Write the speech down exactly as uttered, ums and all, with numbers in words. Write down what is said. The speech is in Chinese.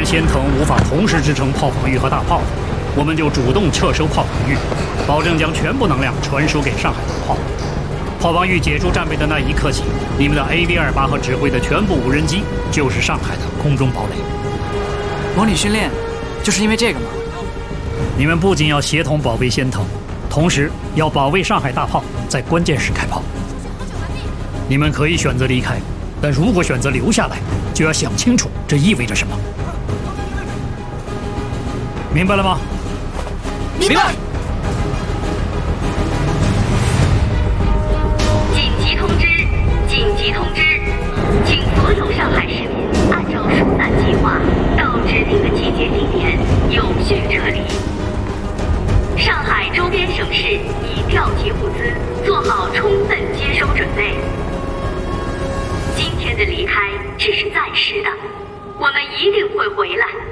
然仙藤无法同时支撑炮防御和大炮，我们就主动撤收炮防御，保证将全部能量传输给上海大炮。炮防御解除战备的那一刻起，你们的 A V 二八和指挥的全部无人机就是上海的空中堡垒。 模拟训练就是因为这个吗？ 你们不仅要协同保卫仙藤，同时要保卫上海大炮在关键时开炮。你们可以选择离开，但如果选择留下来，就要想清楚这意味着什么。明白了吗？ 明白。 紧急通知！紧急通知！请所有上海市民按照疏散计划到指定的集结地点有序撤离。上海周边省市已调集物资，做好充分接收准备。今天的离开只是暂时的，我们一定会回来。